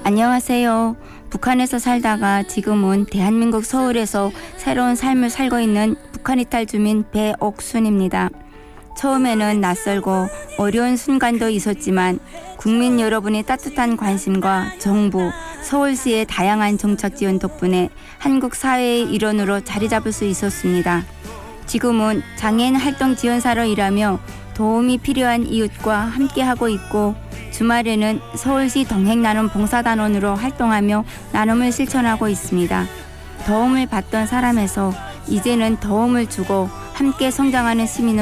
안녕하세요. 북한에서 살다가 지금은 대한민국 서울에서 새로운 삶을 살고 있는 북한 이탈 주민 배옥순입니다. 처음에는 낯설고 어려운 순간도 있었지만 국민 여러분의 따뜻한 관심과 정부, 서울시의 다양한 정책 지원 덕분에 한국 사회의 일원으로 자리 잡을 수 있었습니다. 지금은 장애인 활동 지원사로 일하며 도움이 필요한 이웃과 함께하고 있고 주말에는 서울시 동행나눔 봉사단원으로 활동하며 나눔을 실천하고 있습니다. 도움을 받던 사람에서 이제는 도움을 주고 함께 성장하는 시민으로